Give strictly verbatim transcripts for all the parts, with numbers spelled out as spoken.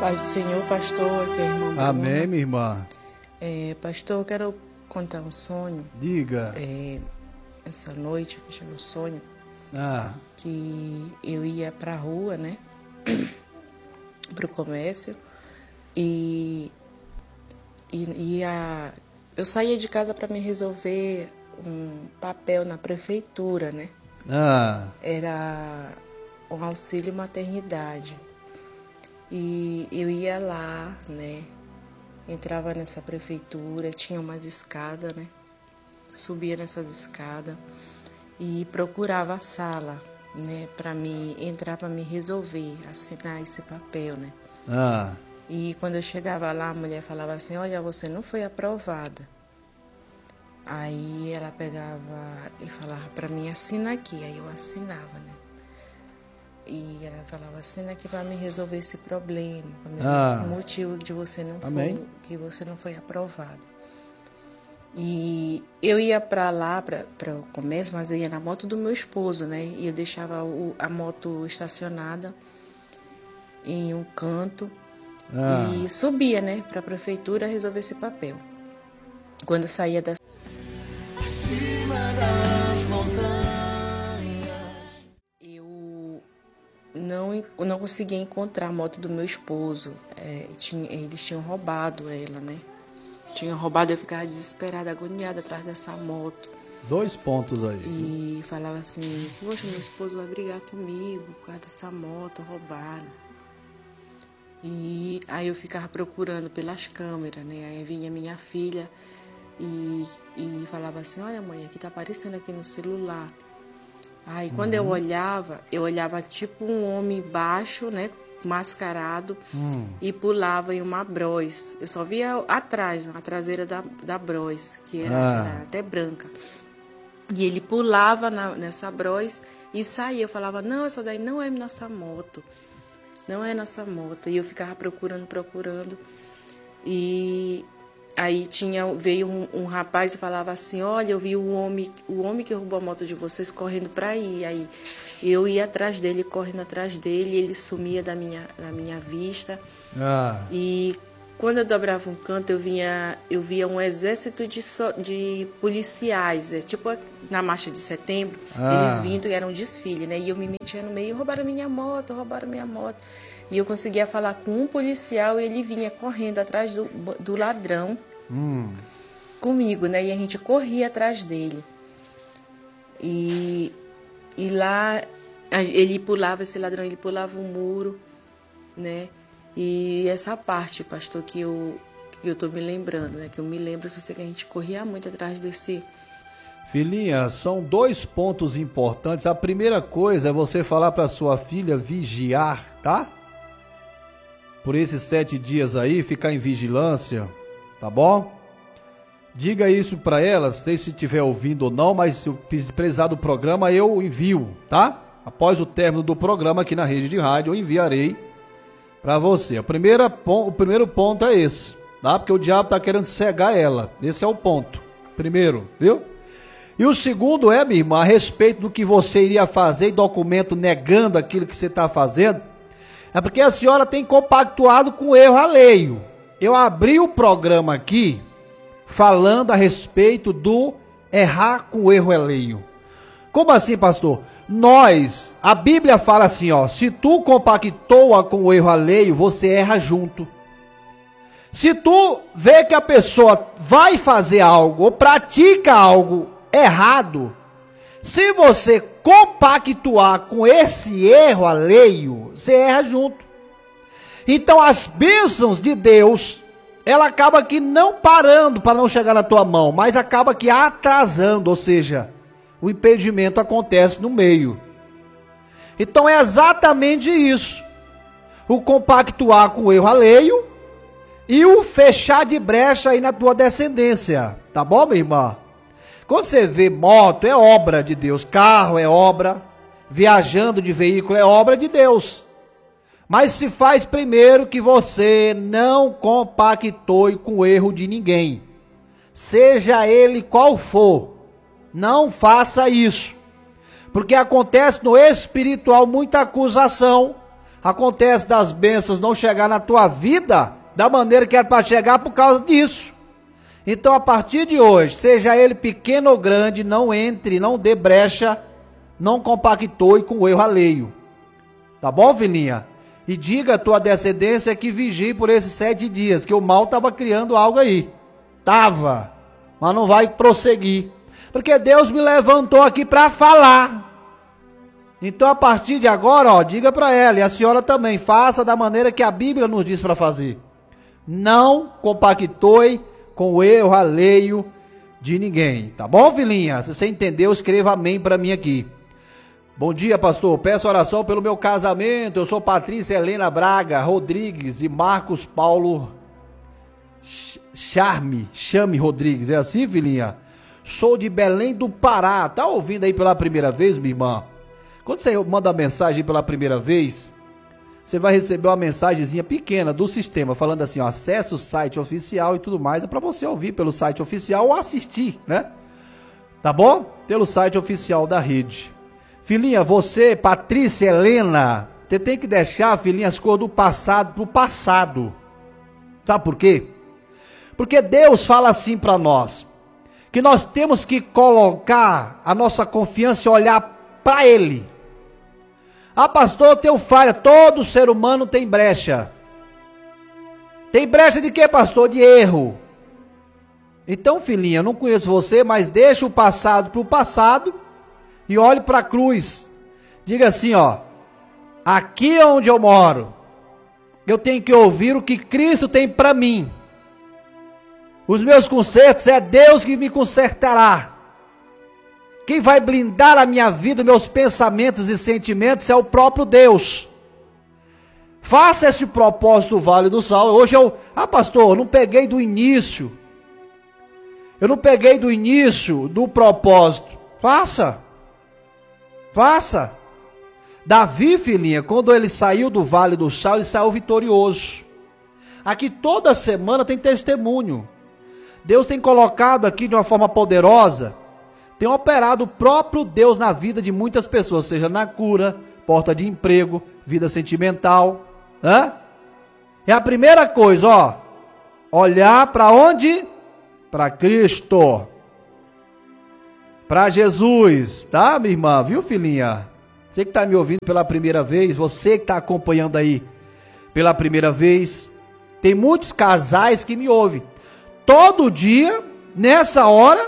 Paz do Senhor, pastor, aqui é a irmã Bruna. Amém, minha irmã. É, pastor, eu quero contar um sonho. Diga. É, essa noite, eu tive um sonho Ah. que eu ia pra rua, né? Pro comércio. E, e ia, eu saía de casa para me resolver um papel na prefeitura, né? Ah. Era um auxílio maternidade. E eu ia lá, né? Entrava nessa prefeitura, tinha umas escadas, né? Subia nessas escadas e procurava a sala, né? Para me entrar, para me resolver, assinar esse papel, né? Ah. E quando eu chegava lá, a mulher falava assim: olha, você não foi aprovada. Aí ela pegava e falava para mim: assina aqui. Aí eu assinava, né? E ela falava: assina aqui para me resolver esse problema, para me resolver Ah. o motivo de você não Amém. foi, que você não foi aprovado. E eu ia para lá, para o comércio, mas eu ia na moto do meu esposo, né? E eu deixava o, a moto estacionada em um canto. Ah. E subia, né, para a prefeitura resolver esse papel. Quando eu saía da Acima das montanhas. eu não eu não conseguia encontrar a moto do meu esposo. É, tinha, eles tinham roubado ela, né? Tinham roubado, eu ficava desesperada, agoniada atrás dessa moto. Dois pontos aí. E falava assim: poxa, meu esposo vai brigar comigo por causa dessa moto roubada. E aí eu ficava procurando pelas câmeras, né? Aí vinha minha filha e, e falava assim: olha, mãe, aqui tá aparecendo aqui no celular. Aí quando Uhum. eu olhava, eu olhava tipo um homem baixo, né? Mascarado, Hum. e pulava em uma Bros. Eu só via atrás, a traseira da, da Bros, que era, Ah. era até branca. E ele pulava na, nessa Bros e saía. Eu falava: não, essa daí não é nossa moto. Não é nossa moto. E eu ficava procurando, procurando. E aí tinha, veio um, um rapaz e falava assim: olha, eu vi o homem, o homem que roubou a moto de vocês correndo para aí. Aí eu ia atrás dele, correndo atrás dele, ele sumia da minha, da minha vista. Ah. E quando eu dobrava um canto, eu, vinha, eu via um exército de, so, de policiais, é, tipo na marcha de setembro, Ah. eles vindo, era um desfile, né? E eu me metia no meio: roubaram minha moto, roubaram minha moto. E eu conseguia falar com um policial e ele vinha correndo atrás do, do ladrão Hum. comigo, né? E a gente corria atrás dele. E, e lá ele pulava, esse ladrão, ele pulava um muro, né? E essa parte, pastor, que eu, que eu tô me lembrando, né? Que eu me lembro, eu sei que a gente corria muito atrás desse... Filhinha, são dois pontos importantes. A primeira coisa é você falar para sua filha vigiar, tá? Por esses sete dias aí, ficar em vigilância, tá bom? Diga isso para ela, sei se estiver ouvindo ou não, mas se precisar do programa, eu envio, tá? Após o término do programa aqui na rede de rádio, eu enviarei para você. A primeira, o primeiro ponto é esse, tá? Porque o diabo tá querendo cegar ela. Esse é o ponto. Primeiro, viu? E o segundo é, minha irmã, a respeito do que você iria fazer e documento negando aquilo que você está fazendo, é porque a senhora tem compactuado com o erro alheio. Eu abri o programa aqui falando a respeito do errar com o erro alheio. Como assim, pastor? Nós, a Bíblia fala assim, ó, se tu compactua com o erro alheio, você erra junto. Se tu vê que a pessoa vai fazer algo ou pratica algo errado, se você compactuar com esse erro alheio, você erra junto. Então as bênçãos de Deus, ela acaba que não parando para não chegar na tua mão, mas acaba que atrasando, ou seja, o impedimento acontece no meio. Então é exatamente isso. O compactuar com o erro alheio e o fechar de brecha aí na tua descendência. Tá bom, minha irmã? Quando você vê moto, é obra de Deus. Carro é obra. Viajando de veículo é obra de Deus. Mas se faz primeiro que você não compactue com o erro de ninguém. Seja ele qual for. Não faça isso. Porque acontece no espiritual muita acusação. Acontece das bênçãos não chegar na tua vida da maneira que é para chegar por causa disso. Então, a partir de hoje, seja ele pequeno ou grande, não entre, não dê brecha, não compactue com o erro alheio. Tá bom, filhinha? E diga a tua descendência que vigie por esses sete dias, que o mal estava criando algo aí. Tava, mas não vai prosseguir. Porque Deus me levantou aqui para falar. Então, a partir de agora, ó, diga para ela, e a senhora também, faça da maneira que a Bíblia nos diz para fazer. Não compactue com o erro alheio de ninguém. Tá bom, filhinha? Se você entendeu, escreva amém para mim aqui. Bom dia, pastor. Peço oração pelo meu casamento. Eu sou Patrícia Helena Braga Rodrigues e Marcos Paulo Charme, Chame Rodrigues. É assim, filhinha? Sou de Belém do Pará. Tá ouvindo aí pela primeira vez, minha irmã? Quando você manda a mensagem pela primeira vez, você vai receber uma mensagenzinha pequena do sistema, falando assim, ó, acesse o site oficial e tudo mais. É para você ouvir pelo site oficial ou assistir, né? Tá bom? Pelo site oficial da rede. Filhinha, você, Patrícia Helena, você tem que deixar, filhinha, as coisas do passado pro passado. Sabe por quê? Porque Deus fala assim para nós, que nós temos que colocar a nossa confiança e olhar para Ele. Ah, pastor, eu tenho falha. Todo ser humano tem brecha. Tem brecha de quê, pastor? De erro. Então, filhinha, eu não conheço você, mas deixa o passado para o passado e olhe para a cruz. Diga assim, ó, aqui onde eu moro, eu tenho que ouvir o que Cristo tem para mim. Os meus consertos é Deus que me consertará. Quem vai blindar a minha vida, meus pensamentos e sentimentos é o próprio Deus. Faça esse propósito Vale do Sal. Hoje eu, ah pastor, eu não peguei do início. Eu não peguei do início do propósito. Faça. Faça. Davi, filhinha, quando ele saiu do Vale do Sal, ele saiu vitorioso. Aqui toda semana tem testemunho. Deus tem colocado aqui de uma forma poderosa, tem operado o próprio Deus na vida de muitas pessoas, seja na cura, porta de emprego, vida sentimental. Hã? É a primeira coisa, ó. Olhar para onde? Para Cristo. Para Jesus, tá, minha irmã? Viu, filhinha? Você que está me ouvindo pela primeira vez, você que está acompanhando aí pela primeira vez, tem muitos casais que me ouvem. Todo dia, nessa hora,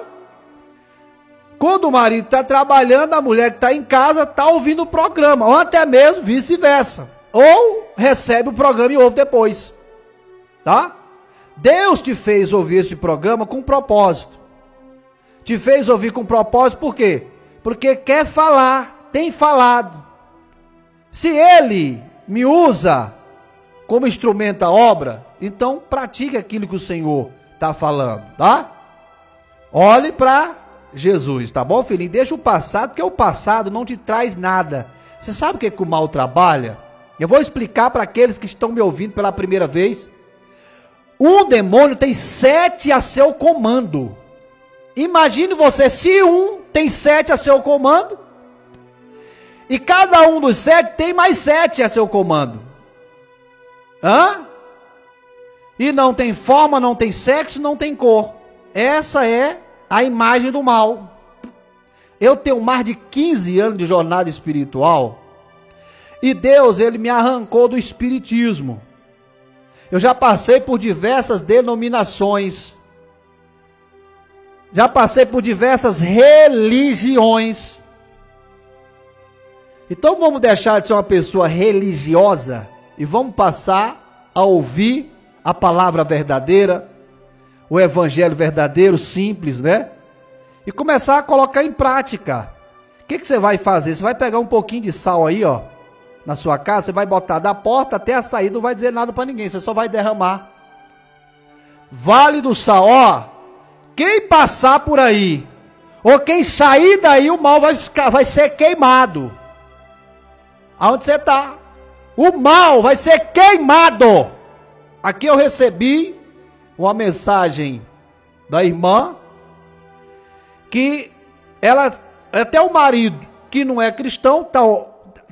quando o marido está trabalhando, a mulher que está em casa está ouvindo o programa, ou até mesmo vice-versa. Ou recebe o programa e ouve depois. Tá? Deus te fez ouvir esse programa com propósito. Te fez ouvir com propósito por quê? Porque quer falar, tem falado. Se Ele me usa como instrumento da obra, então pratique aquilo que o Senhor está falando, tá? Olhe para Jesus, tá bom, filhinho? Deixa o passado, porque o passado não te traz nada. Você sabe o que, é que o mal trabalha? Eu vou explicar para aqueles que estão me ouvindo pela primeira vez. Um demônio tem sete a seu comando. Imagine você, se um tem sete a seu comando, e cada um dos sete tem mais sete a seu comando. Hã? E não tem forma, não tem sexo, não tem cor. Essa é a imagem do mal. Eu tenho mais de quinze anos de jornada espiritual, e Deus, Ele me arrancou do espiritismo. Eu já passei por diversas denominações, já passei por diversas religiões. Então vamos deixar de ser uma pessoa religiosa e vamos passar a ouvir a palavra verdadeira, o evangelho verdadeiro, simples, né? E começar a colocar em prática. O que, que você vai fazer? Você vai pegar um pouquinho de sal aí, ó, na sua casa, você vai botar da porta até a saída, não vai dizer nada para ninguém, você só vai derramar. Vale do Sal, ó. Quem passar por aí, ou quem sair daí, o mal vai, ficar, vai ser queimado. Aonde você está? O mal vai ser queimado. Aqui eu recebi uma mensagem da irmã, que ela, até o marido que não é cristão, tá,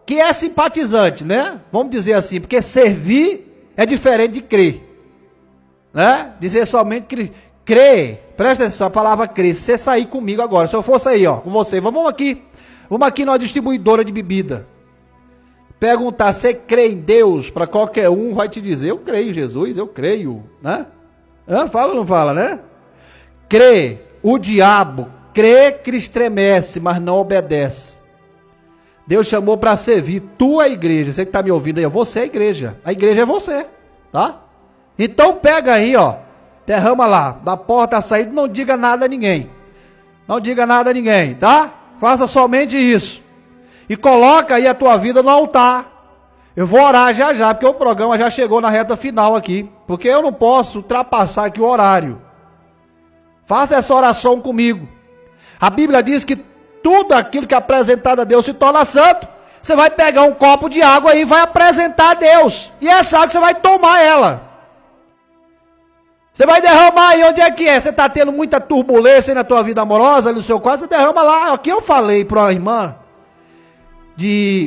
que é simpatizante, né? Vamos dizer assim, porque servir é diferente de crer. Né? Dizer somente crer, crer, presta atenção, a palavra crer, se você sair comigo agora, se eu fosse aí, ó, com você, vamos aqui, vamos aqui numa distribuidora de bebida, perguntar, você crê em Deus, para qualquer um vai te dizer, eu creio em Jesus, eu creio, né? Hã? Fala ou não fala, né? Crê, o diabo, crê que estremece, mas não obedece. Deus chamou para servir, tu é a igreja, você que está me ouvindo aí, você é a igreja, a igreja é você, tá? Então pega aí, ó, derrama lá, da porta à saída, não diga nada a ninguém. Não diga nada a ninguém, tá? Faça somente isso. E coloca aí a tua vida no altar. Eu vou orar já já, porque o programa já chegou na reta final aqui. Porque eu não posso ultrapassar aqui o horário. Faça essa oração comigo. A Bíblia diz que tudo aquilo que é apresentado a Deus se torna santo. Você vai pegar um copo de água aí e vai apresentar a Deus. E essa água você vai tomar ela. Você vai derramar aí, onde é que é? Você está tendo muita turbulência aí na tua vida amorosa, ali no seu quarto, você derrama lá. Aqui eu falei para uma irmã de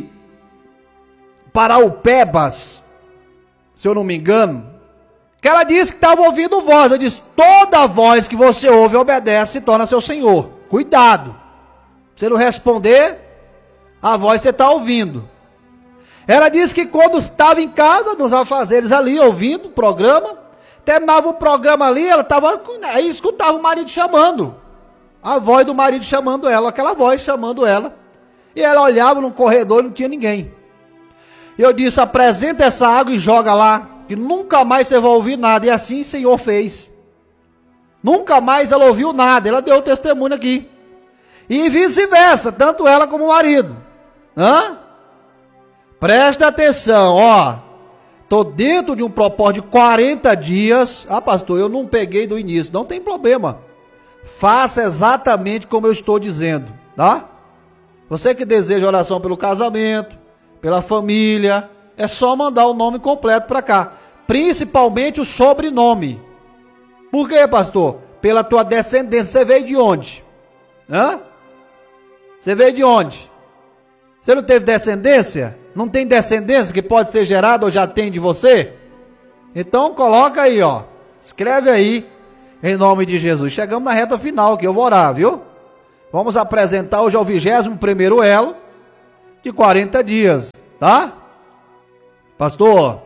Paraupebas, se eu não me engano, que ela disse que estava ouvindo voz. Eu disse, toda voz que você ouve e obedece se torna seu senhor. Cuidado. Se você não responder, a voz você está ouvindo. Ela disse que quando estava em casa, nos afazeres ali, ouvindo o programa, terminava o programa ali, ela estava, aí escutava o marido chamando, a voz do marido chamando ela, aquela voz chamando ela, e ela olhava no corredor e não tinha ninguém. Eu disse, apresenta essa água e joga lá, que nunca mais você vai ouvir nada, e assim o Senhor fez. Nunca mais ela ouviu nada, ela deu o testemunho aqui, e vice-versa, tanto ela como o marido. Hã? Presta atenção, ó. Estou dentro de um propósito de quarenta dias. Ah, pastor, eu não peguei do início. Não tem problema. Faça exatamente como eu estou dizendo, tá? Você que deseja oração pelo casamento, pela família, é só mandar o nome completo para cá. Principalmente o sobrenome. Por quê, pastor? Pela tua descendência. Você veio de onde? Hã? Você veio de onde? Você não teve descendência? Não tem descendência que pode ser gerada ou já tem de você? Então coloca aí, ó. Escreve aí, em nome de Jesus. Chegamos na reta final que eu vou orar, viu? Vamos apresentar hoje ao vigésimo primeiro elo de quarenta dias, tá? Pastor.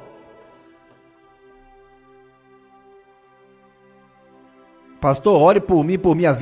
Pastor, ore por mim, por minha vida.